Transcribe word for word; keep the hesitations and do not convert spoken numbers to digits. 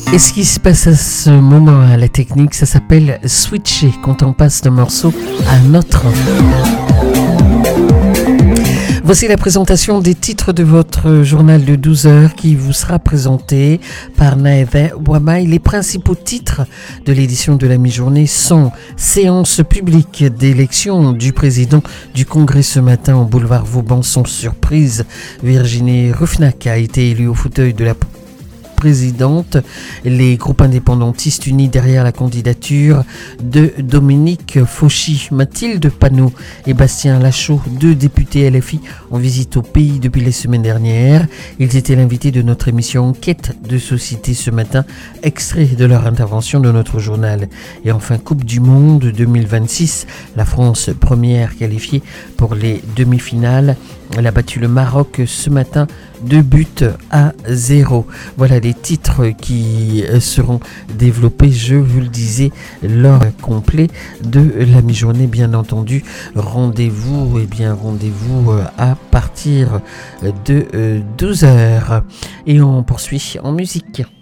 Et ce qui se passe à ce moment à la technique, ça s'appelle switcher quand on passe d'un morceau à un autre. Voici la présentation des titres de votre journal de douze heures qui vous sera présenté par Naïve Ouamai. Les principaux titres de l'édition de la mi-journée sont séance publique d'élection du président du Congrès ce matin au boulevard Vauban. Sans surprise, Virginie Ruffnack a été élue au fauteuil de la présidente. Les groupes indépendantistes unis derrière la candidature de Dominique Fauchy, Mathilde Panot et Bastien Lachaud, deux députés L F I en visite au pays depuis les semaines dernières. Ils étaient l'invité de notre émission Enquête de société ce matin, extrait de leur intervention de notre journal. Et enfin, Coupe du Monde deux mille vingt-six, la France première qualifiée pour les demi-finales. Elle a battu le Maroc ce matin, deux buts à zéro. Voilà les titres qui seront développés, je vous le disais, lors complet de la mi-journée. Bien entendu, rendez-vous, eh bien, rendez-vous à partir de douze heures. Et on poursuit en musique.